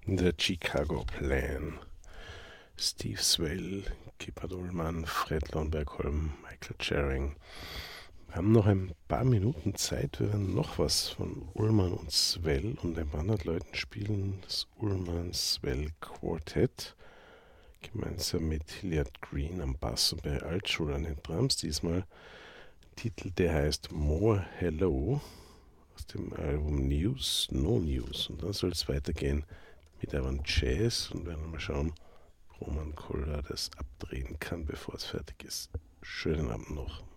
The Chicago Plan. Steve Swell, Gebhard Ullmann, Fred Lornberg-Holm, Michael Schering. Wir haben noch ein paar Minuten Zeit. Wir werden noch was von Ullmann und Swell und ein paar hundert Leuten spielen. Das Ullmann-Swell Quartet. Gemeinsam mit Hilliard Green am Bass und Barry Altschul an den Drums. Diesmal Titel, der heißt More Hello aus dem Album News, No News. Und dann soll es weitergehen mit Ivan Jazz und werden mal schauen, ob Roman Koller das abdrehen kann, bevor es fertig ist. Schönen Abend noch.